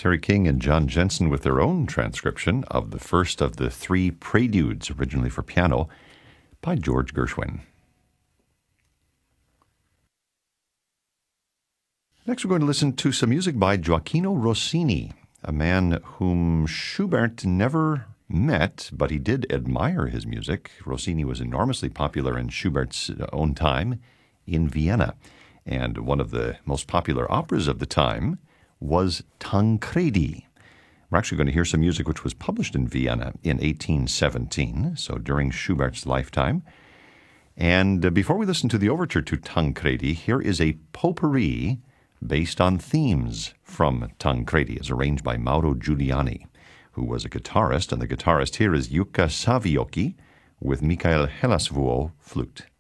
Terry King and John Jensen with their own transcription of the first of the three preludes, originally for piano, by George Gershwin. Next, we're going to listen to some music by Gioacchino Rossini, a man whom Schubert never met, but he did admire his music. Rossini was enormously popular in Schubert's own time in Vienna, and one of the most popular operas of the time was Tancredi. We're actually going to hear some music which was published in Vienna in 1817, so during Schubert's lifetime. And before we listen to the overture to Tancredi, here is a potpourri based on themes from Tancredi, as arranged by Mauro Giuliani, who was a guitarist, and the guitarist here is Jukka Saviocki with Mikael Hellasvuo flute.